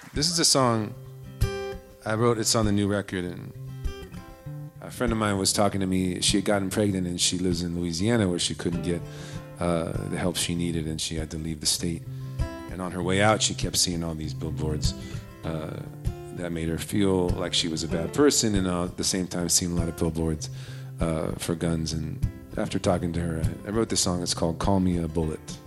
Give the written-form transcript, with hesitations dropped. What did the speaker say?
This is a song I wrote. It's on the new record, and a friend of mine was talking to me. She had gotten pregnant, and she lives in Louisiana, where she couldn't get the help she needed, and she had to leave the state. And on her way out, she kept seeing all these billboards that made her feel like she was a bad person, and at the same time, seeing a lot of billboards for guns. And after talking to her, I wrote this song. It's called "Call Me a Bullet."